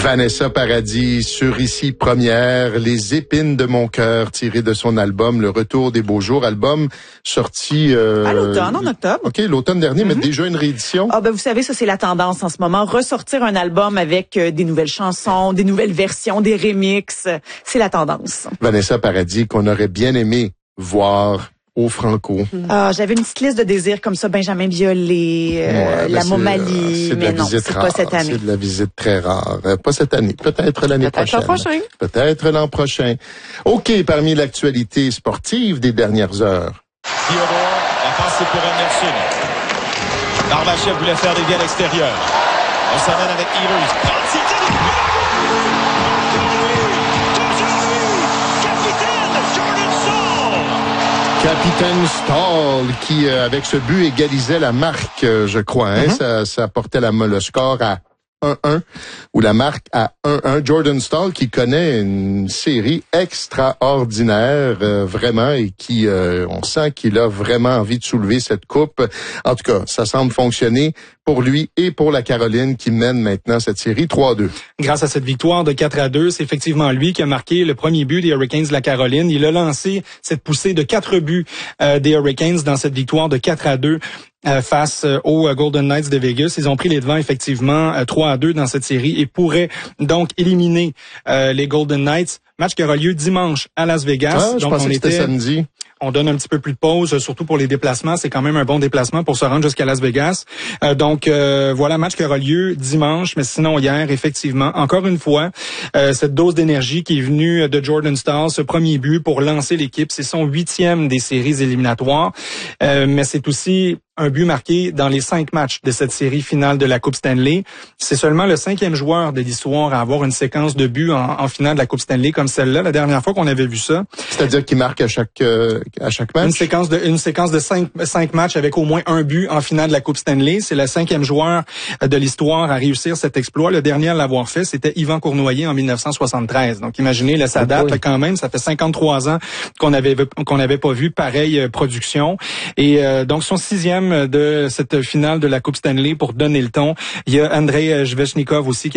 Vanessa Paradis sur Ici Première, Les épines de mon cœur, tiré de son album Le Retour des beaux jours, album sorti à l'automne, en octobre. OK, l'automne dernier, mais déjà une réédition. Ah ben vous savez, ça c'est la tendance en ce moment, ressortir un album avec des nouvelles chansons, des nouvelles versions, des remixes, c'est la tendance. Vanessa Paradis qu'on aurait bien aimé voir au Franco. J'avais une petite liste de désirs comme ça, Benjamin Biolay, la Momalie, mais non, c'est pas cette année. C'est de la visite très rare. Pas cette année, peut-être l'année prochaine. Peut-être l'an prochain. OK, parmi l'actualité sportive des dernières heures. Theodore, la passe c'est pour Anderson. Barbachev voulait faire des vies à l'extérieur. On s'amène avec Ehlers. Capitaine Stahl qui, avec ce but, égalisait la marque, je crois. Hein? Ça portait le score à 1-1 ou la marque à 1-1. Jordan Stahl qui connaît une série extraordinaire, vraiment, et qui, on sent qu'il a vraiment envie de soulever cette coupe. En tout cas, ça semble fonctionner pour lui et pour la Caroline qui mène maintenant cette série 3-2. Grâce à cette victoire de 4-2, c'est effectivement lui qui a marqué le premier but des Hurricanes de la Caroline. Il a lancé cette poussée de 4 buts des Hurricanes dans cette victoire de 4-2. Face aux Golden Knights de Vegas. Ils ont pris les devants effectivement 3-2 dans cette série et pourraient donc éliminer les Golden Knights. Match qui aura lieu dimanche à Las Vegas. Je pensais que c'était samedi. On donne un petit peu plus de pause, surtout pour les déplacements. C'est quand même un bon déplacement pour se rendre jusqu'à Las Vegas. Voilà, match qui aura lieu dimanche, mais sinon hier, effectivement, encore une fois, cette dose d'énergie qui est venue de Jordan Stahl, ce premier but pour lancer l'équipe. C'est son 8e des séries éliminatoires, mais c'est aussi un but marqué dans les 5 matchs de cette série finale de la Coupe Stanley. C'est seulement le 5e joueur de l'histoire à avoir une séquence de buts en finale de la Coupe Stanley comme celle-là. La dernière fois qu'on avait vu ça. C'est-à-dire qu'il marque à chaque match? Une séquence de 5 matchs avec au moins un but en finale de la Coupe Stanley. C'est le 5e joueur de l'histoire à réussir cet exploit. Le dernier à l'avoir fait, c'était Yvan Cournoyer en 1973. Donc imaginez, là, ça date quand même. Ça fait 53 ans qu'on n'avait pas vu pareille production. Et donc son 6e de cette finale de la Coupe Stanley pour donner le ton. Il y a Andrei Svechnikov aussi